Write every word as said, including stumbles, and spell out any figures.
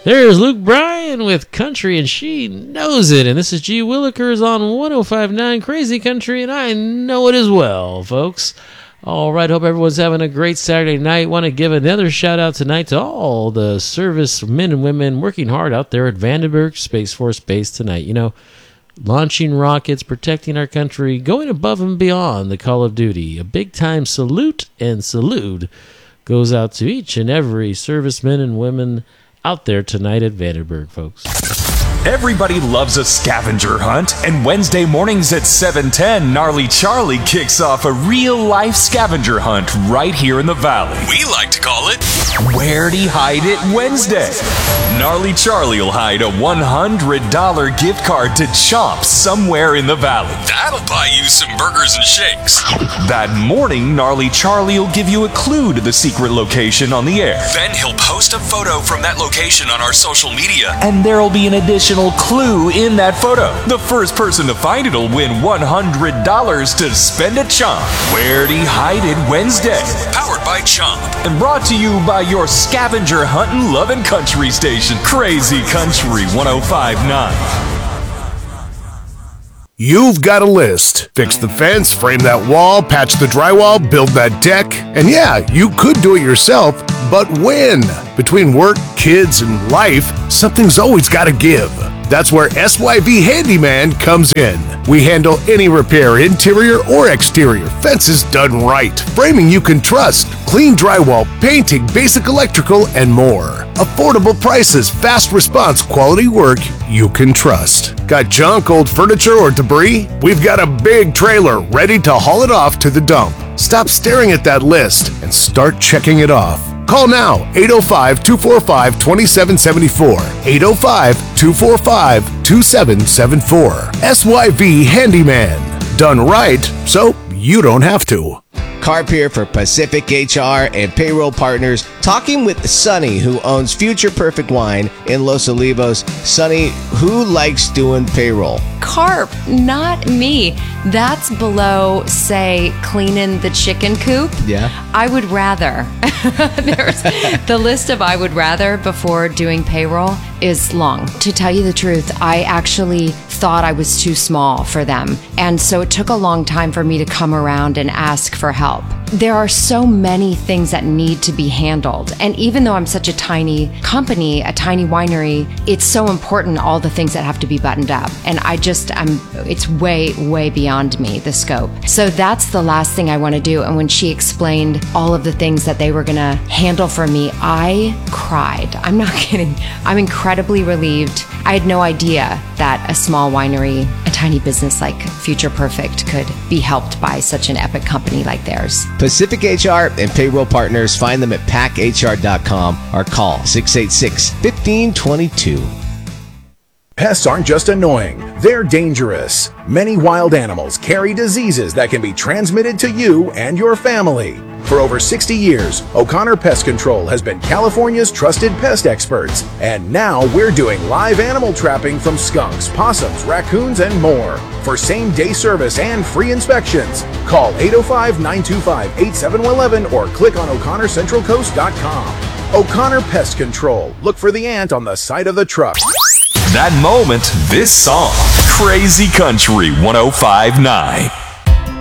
There's Luke Bryan with Country, and she knows it. And this is G. Willikers on one oh five point nine Crazy Country, and I know it as well, folks. All right, hope everyone's having a great Saturday night. Want to give another shout-out tonight to all the service men and women working hard out there at Vandenberg Space Force Base tonight. You know, launching rockets, protecting our country, going above and beyond the call of duty. A big-time salute and salute goes out to each and every servicemen and women out there tonight at Vandenberg, folks. Everybody loves a scavenger hunt, and Wednesday mornings at seven ten, Gnarly Charlie kicks off a real-life scavenger hunt right here in the Valley. We like to call it Where'd He Hide It Wednesday? Gnarly Charlie will hide a one hundred dollars gift card to Chomp somewhere in the Valley. That'll buy you some burgers and shakes. That morning, Gnarly Charlie will give you a clue to the secret location on the air. Then he'll post a photo from that location on our social media. And there'll be an additional clue in that photo. The first person to find it will win one hundred dollars to spend at Chomp. Where'd He Hide It Wednesday? Powered by Chomp. And brought to you by your scavenger hunting loving country station, Crazy Country one oh five point nine. You've got a list. Fix the fence, frame that wall, patch the drywall, build that deck. And yeah, you could do it yourself, but when? Between work, kids, and life, something's always got to give. That's where S Y V Handyman comes in. We handle any repair, interior or exterior, fences done right, framing you can trust, clean drywall, painting, basic electrical, and more. Affordable prices, fast response, quality work you can trust. Got junk, old furniture, or debris? We've got a big trailer ready to haul it off to the dump. Stop staring at that list and start checking it off. Call now, eight oh five, two four five, two seven seven four, eight oh five, two four five, two seven seven four. S Y V Handyman. Done right, so you don't have to. Carp here for Pacific H R and Payroll Partners, talking with Sonny, who owns Future Perfect Wine in Los Olivos. Sonny, who likes doing payroll? Carp, not me. That's below, say, cleaning the chicken coop. Yeah. I would rather. There's the list of I would rather before doing payroll is long. To tell you the truth, I actually thought I was too small for them. And so it took a long time for me to come around and ask for help. There are so many things that need to be handled. And even though I'm such a tiny company, a tiny winery, it's so important, all the things that have to be buttoned up. And I just, I'm, it's way, way beyond me, the scope. So that's the last thing I want to do. And when she explained all of the things that they were going to handle for me, I cried. I'm not kidding. I'm incredibly relieved. I had no idea that a small winery, a tiny business like Future Perfect could be helped by such an epic company like theirs. Pacific H R and Payroll Partners, find them at pack H R dot com or call six eight six, one five two two. Pests aren't just annoying, they're dangerous. Many wild animals carry diseases that can be transmitted to you and your family. For over sixty years, O'Connor Pest Control has been California's trusted pest experts. And now we're doing live animal trapping from skunks, possums, raccoons, and more. For same-day service and free inspections, call eight oh five, nine two five, eight seven one one or click on O'Connor Central Coast dot com. O'Connor Pest Control. Look for the ant on the side of the truck. That moment, this song. Crazy Country one oh five point nine.